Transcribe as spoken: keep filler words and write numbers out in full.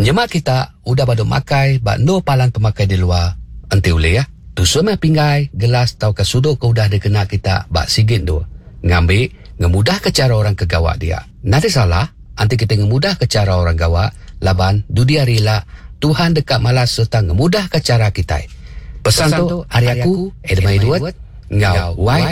Nyemak kita udah baduk makai bak no palan pemakai di luar. Enti ule ya. Tu semai pinggai, gelas tau ke sudut ke udah dikena kita bak sigit tu. Ngambil, ngemudah ke cara orang ke gawak dia. Nanti salah, anti kita ngemudah ke cara orang gawak, laban dudia rila, Tuhan dekat malas serta ngemudah ke cara kita. Pesan, Pesan tu, hari aku, edmai duet, ngau, wai